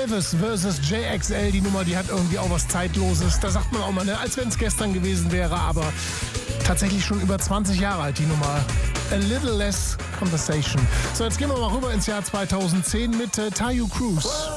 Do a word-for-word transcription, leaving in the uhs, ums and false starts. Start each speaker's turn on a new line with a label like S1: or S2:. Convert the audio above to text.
S1: Elvis versus J X L, die Nummer, die hat irgendwie auch was Zeitloses. Da sagt man auch mal, ne, als wenn es gestern gewesen wäre, aber tatsächlich schon über zwanzig Jahre alt, die Nummer. A Little Less Conversation. So, jetzt gehen wir mal rüber ins Jahr zweitausendzehn mit äh, Taio Cruz.